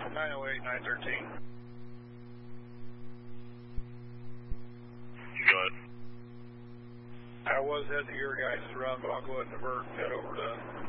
908, 913. Go ahead. I was heading to your guys' run, but I'll go ahead and divert and head over to